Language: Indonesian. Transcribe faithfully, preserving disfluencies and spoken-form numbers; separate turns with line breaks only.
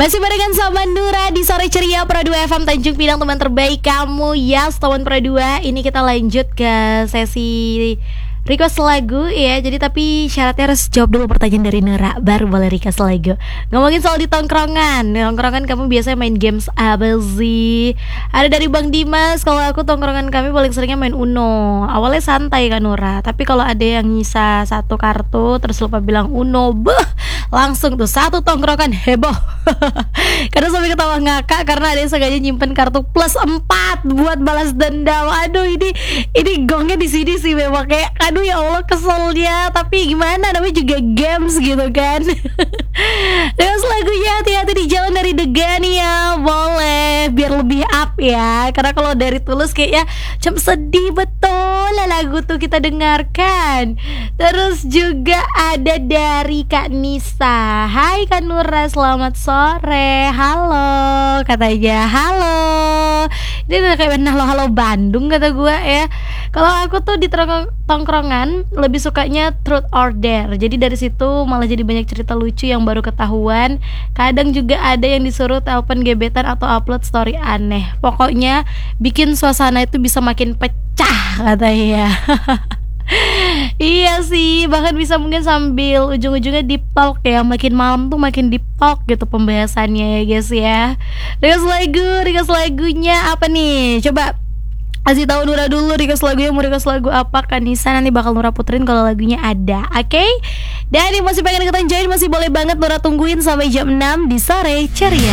Masih barengan sama Nura di Sore Ceria Pro dua F M Tanjung Pinang, teman terbaik kamu. Yes, teman Pro dua. Ini kita lanjut ke sesi request lagu ya. Jadi tapi syaratnya harus jawab dulu pertanyaan dari Nura, baru boleh request lagu. Ngomongin soal di tongkrongan. Di tongkrongan kamu biasanya main games apa sih? Ada dari Bang Dimas. Kalau aku tongkrongan kami paling seringnya main Uno. Awalnya santai kan Nura, tapi kalau ada yang nyisa satu kartu terus lupa bilang Uno, beuh, langsung tuh satu tongkrongan heboh. Karena sampai ketawa ngakak karena ada yang sengaja nyimpen kartu plus empat buat balas dendam. Aduh, ini ini gongnya di sini sih memang kayak aduh ya Allah keselnya, tapi gimana, namanya juga games gitu kan. Terus lagunya hati-hati di jalan dari Degania boleh biar lebih up ya, karena kalau dari Tulus kayaknya cem sedih betul lah lagu tuh kita dengarkan. Terus juga ada dari Kak Nisa. Hai Kak Nura, selamat sore. Halo katanya. Halo. Ini udah kayak halo halo Bandung kata gue ya. Kalau aku tuh di tongkrongan lebih sukanya truth or dare. Jadi dari situ malah jadi banyak cerita lucu yang baru ketahuan. Kadang juga ada yang disuruh telepon gebetan atau upload story aneh. Pokoknya bikin suasana itu bisa makin pecah katanya. Iya sih, bahkan bisa mungkin sambil ujung-ujungnya deep talk ya. Makin malam tuh makin deep talk gitu pembahasannya ya guys ya. Request lagu, request lagunya apa nih? Coba kasih tahu Nura dulu request lagunya, mau request lagu apa kan Nisa, nanti bakal Nura puterin kalau lagunya ada. Oke okay? Dan yang masih pengen ikutan join masih boleh banget Nura tungguin sampai jam enam di Sore Ceria.